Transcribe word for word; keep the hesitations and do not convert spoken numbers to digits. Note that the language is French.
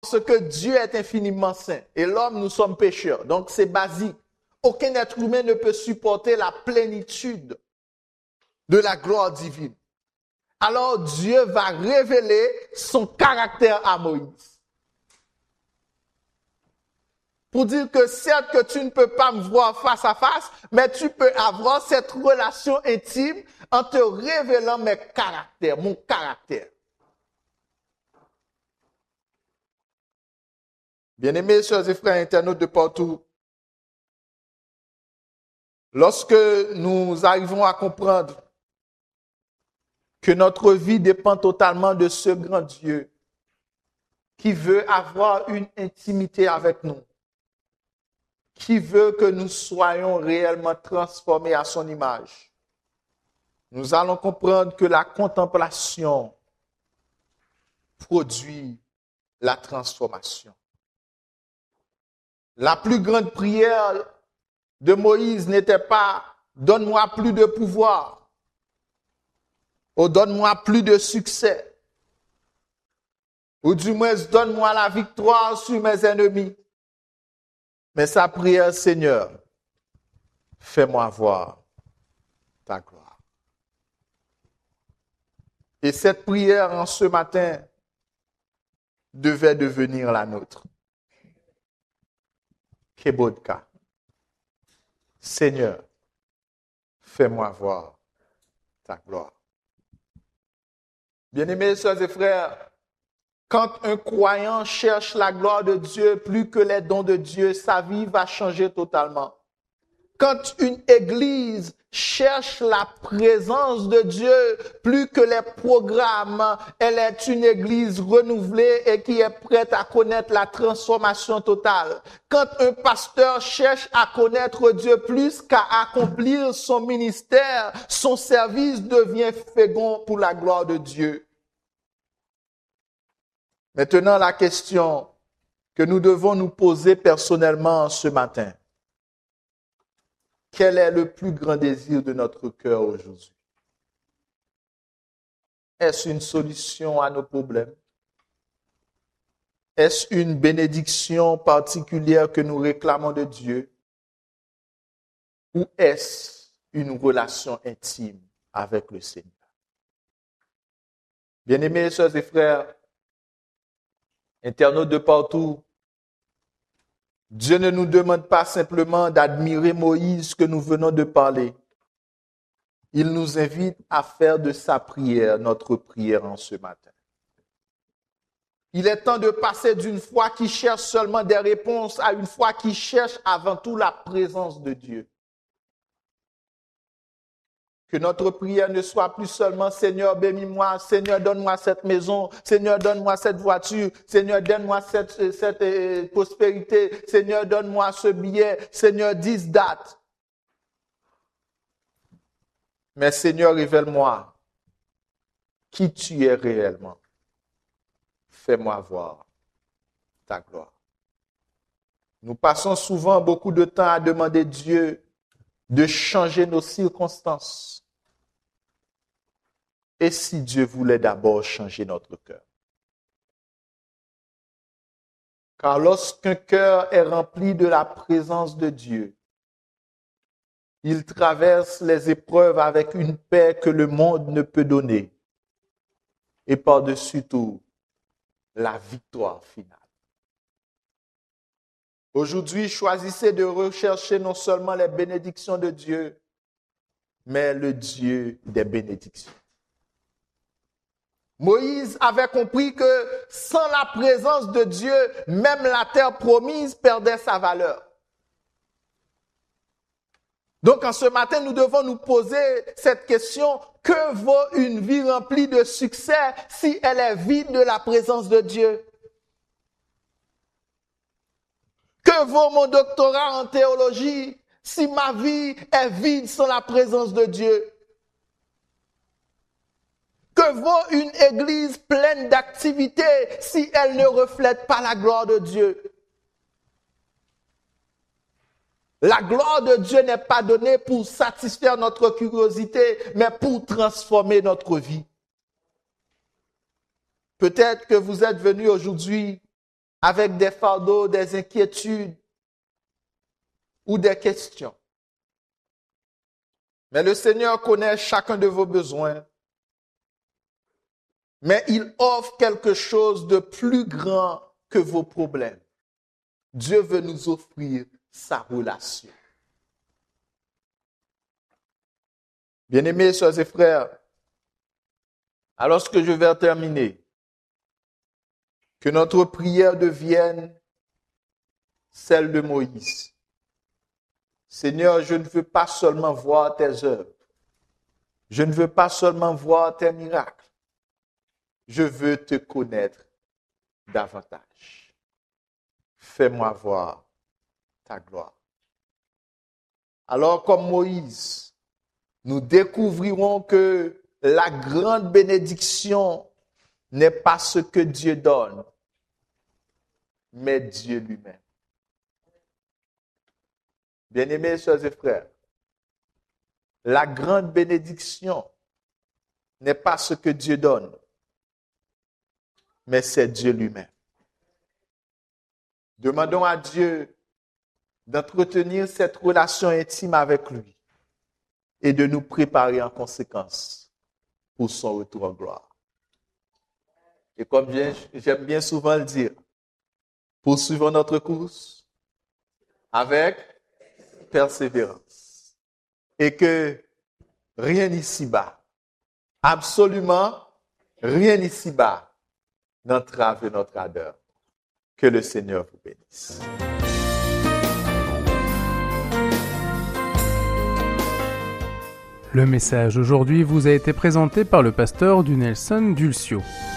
Parce que Dieu est infiniment saint et l'homme, nous sommes pécheurs. Donc, c'est basique. Aucun être humain ne peut supporter la plénitude de la gloire divine. Alors, Dieu va révéler son caractère à Moïse. Pour dire que certes que tu ne peux pas me voir face à face, mais tu peux avoir cette relation intime en te révélant mes caractères, mon caractère. Bien-aimés, sœurs et frères internautes de partout, lorsque nous arrivons à comprendre que notre vie dépend totalement de ce grand Dieu qui veut avoir une intimité avec nous, qui veut que nous soyons réellement transformés à son image, nous allons comprendre que la contemplation produit la transformation. La plus grande prière de Moïse n'était pas « donne-moi plus de pouvoir » ou « donne-moi plus de succès » ou du moins « donne-moi la victoire sur mes ennemis ». Mais sa prière, Seigneur, fais-moi voir ta gloire. Et cette prière en ce matin devait devenir la nôtre. Kebodka. Seigneur, fais-moi voir ta gloire. Bien-aimés, sœurs et frères, quand un croyant cherche la gloire de Dieu plus que les dons de Dieu, sa vie va changer totalement. Quand une église cherche la présence de Dieu plus que les programmes, elle est une église renouvelée et qui est prête à connaître la transformation totale. Quand un pasteur cherche à connaître Dieu plus qu'à accomplir son ministère, son service devient fécond pour la gloire de Dieu. Maintenant, la question que nous devons nous poser personnellement ce matin. Quel est le plus grand désir de notre cœur aujourd'hui? Est-ce une solution à nos problèmes? Est-ce une bénédiction particulière que nous réclamons de Dieu? Ou est-ce une relation intime avec le Seigneur? Bien-aimés, sœurs et frères, internautes de partout, Dieu ne nous demande pas simplement d'admirer Moïse que nous venons de parler. Il nous invite à faire de sa prière notre prière en ce matin. Il est temps de passer d'une foi qui cherche seulement des réponses à une foi qui cherche avant tout la présence de Dieu. Que notre prière ne soit plus seulement « Seigneur, bénis-moi, Seigneur, donne-moi cette maison, Seigneur, donne-moi cette voiture, Seigneur, donne-moi cette, cette euh, prospérité, Seigneur, donne-moi ce billet, Seigneur, this, that. » Mais Seigneur, révèle-moi qui tu es réellement. Fais-moi voir ta gloire. Nous passons souvent beaucoup de temps à demander Dieu de changer nos circonstances. Et si Dieu voulait d'abord changer notre cœur? Car lorsqu'un cœur est rempli de la présence de Dieu, il traverse les épreuves avec une paix que le monde ne peut donner. Et par-dessus tout, la victoire finale. Aujourd'hui, choisissez de rechercher non seulement les bénédictions de Dieu, mais le Dieu des bénédictions. Moïse avait compris que sans la présence de Dieu, même la terre promise perdait sa valeur. Donc, en ce matin, nous devons nous poser cette question: que vaut une vie remplie de succès si elle est vide de la présence de Dieu? Que vaut mon doctorat en théologie si ma vie est vide sans la présence de Dieu? Que vaut une église pleine d'activités si elle ne reflète pas la gloire de Dieu? La gloire de Dieu n'est pas donnée pour satisfaire notre curiosité, mais pour transformer notre vie. Peut-être que vous êtes venu aujourd'hui avec des fardeaux, des inquiétudes ou des questions. Mais le Seigneur connaît chacun de vos besoins. Mais il offre quelque chose de plus grand que vos problèmes. Dieu veut nous offrir sa relation. Bien-aimés, sœurs et frères, alors que je vais terminer, que notre prière devienne celle de Moïse. Seigneur, je ne veux pas seulement voir tes œuvres. Je ne veux pas seulement voir tes miracles. Je veux te connaître davantage. Fais-moi voir ta gloire. Alors, comme Moïse, nous découvrirons que la grande bénédiction n'est pas ce que Dieu donne, mais Dieu lui-même. Bien-aimés, sœurs et frères, la grande bénédiction n'est pas ce que Dieu donne, mais c'est Dieu lui-même. Demandons à Dieu d'entretenir cette relation intime avec lui et de nous préparer en conséquence pour son retour en gloire. Et comme j'aime bien souvent le dire, poursuivons notre course avec persévérance. Et que rien ici-bas, absolument rien ici-bas, n'entrave notre ardeur. Que le Seigneur vous bénisse. Le message d'aujourd'hui vous a été présenté par le pasteur Dunelson Dulcio.